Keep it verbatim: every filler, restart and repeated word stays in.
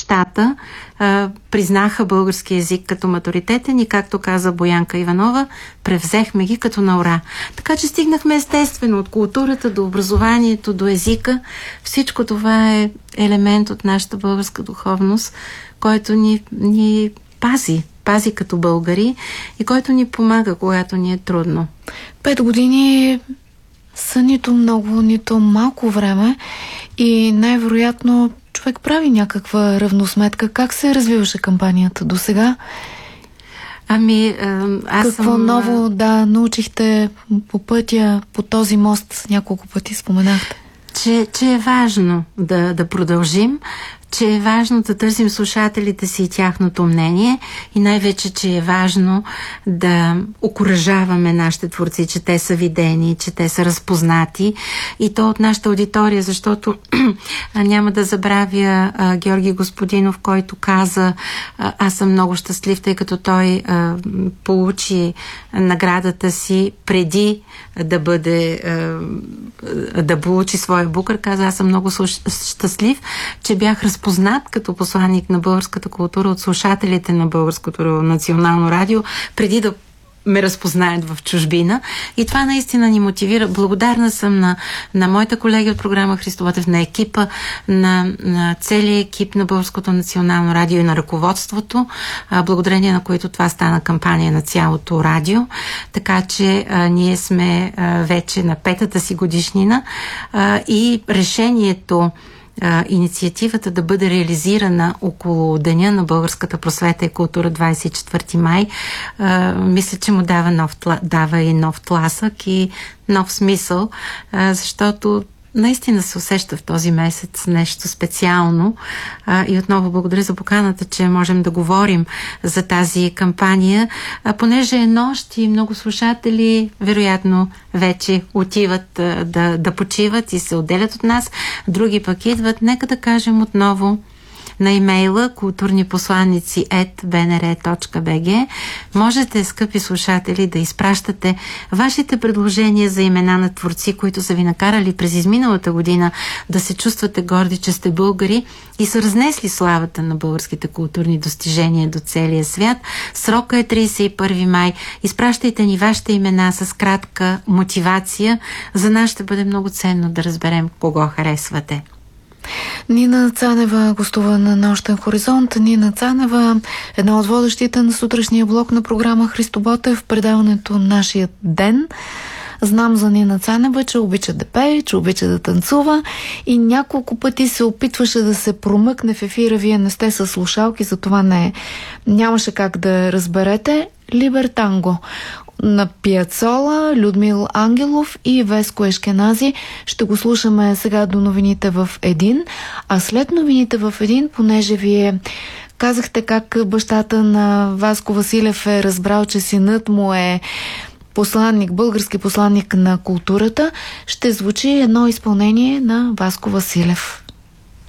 бащата а, признаха български език като матуритетен и, както каза Боянка Иванова, превзехме ги като на ура. Така че стигнахме естествено от културата до образованието, до езика. Всичко това е елемент от нашата българска духовност, който ни, ни пази, пази като българи и който ни помага, когато ни е трудно. Пет години са нито много, нито малко време и най-вероятно човек прави някаква равносметка. Как се развиваше кампанията до сега? Ами, аз Какво съм... ново да научихте по пътя, по този мост, няколко пъти споменахте? Че, че е важно да, да продължим, че е важно да търсим слушателите си и тяхното мнение и най-вече, че е важно да окуражаваме нашите творци, че те са видени, че те са разпознати и то от нашата аудитория, защото няма да забравя а, Георги Господинов, който каза а, аз съм много щастлив, тъй като той а, получи наградата си преди да бъде а, да получи своя букър. Каза, аз съм много щастлив, че бях разпознат познат като посланник на българската култура от слушателите на Българското национално радио, преди да ме разпознаят в чужбина. И това наистина ни мотивира. Благодарна съм на, на моите колеги от програма Христо Ботев, на екипа, на, на целия екип на Българското национално радио и на ръководството, а, благодарение на които това стана кампания на цялото радио. Така че а, ние сме а, вече на петата си годишнина а, и решението инициативата да бъде реализирана около Деня на българската просвета и култура двадесет и четвърти май, а, мисля, че му дава, нов, дава и нов тласък и нов смисъл, а, защото наистина се усеща в този месец нещо специално а, и отново благодаря за поканата, че можем да говорим за тази кампания, а, понеже е нощ и много слушатели вероятно вече отиват а, да, да почиват и се отделят от нас, други пък идват. Нека да кажем отново на имейла културнипосланици ет би ен ер точка би джи. Можете, скъпи слушатели, да изпращате вашите предложения за имена на творци, които са ви накарали през изминалата година да се чувствате горди, че сте българи и са разнесли славата на българските културни достижения до целия свят. Срока е тридесет и първи май. Изпращайте ни вашите имена с кратка мотивация. За нас ще бъде много ценно да разберем кого харесвате. Нина Цанева гостува на Нощен хоризонт. Нина Цанева, една от водещите на сутрешния блок на програма Христо Ботев в предаването Нашият ден. Знам за Нина Цанева, че обича да пее, че обича да танцува и няколко пъти се опитваше да се промъкне в ефира. Вие не сте със слушалки, затова не нямаше как да разберете. Либертанго на Пиацола, Людмил Ангелов и Веско Ешкенази. Ще го слушаме сега до новините в един. А след новините в един, понеже вие казахте как бащата на Васко Василев е разбрал, че синът му е посланник, български посланник на културата, ще звучи едно изпълнение на Васко Василев.